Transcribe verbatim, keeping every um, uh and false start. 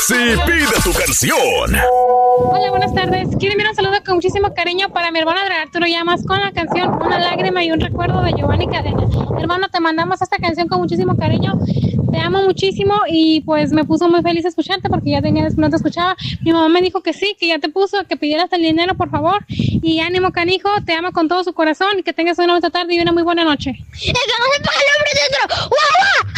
y pide tu canción. Hola, buenas tardes. Quiero enviar un saludo con muchísimo cariño para mi hermano Arturo Llamas con la canción Una lágrima y un recuerdo de Giovanni Cadena. Hermano, te mandamos esta canción con muchísimo cariño. Te amo muchísimo y pues me puso muy feliz escucharte porque ya tenía no te escuchaba. Mi mamá me dijo que sí, que ya te puso, que pidieras el dinero, por favor. Y ánimo, canijo, te amo con todo su corazón y que tengas una bonita tarde y una muy buena noche. ¡Estamos en el hombre dentro! ¡Guau, guau!